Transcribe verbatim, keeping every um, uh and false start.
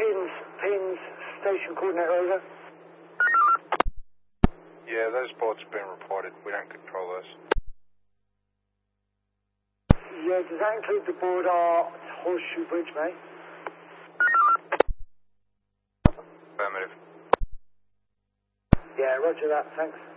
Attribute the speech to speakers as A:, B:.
A: pins, pins, station coordinator over.
B: Yeah, those boards have been reported. We don't control those.
A: Yeah, does that include the board at Horseshoe Bridge, mate?
B: Affirmative.
A: Yeah, roger that, thanks.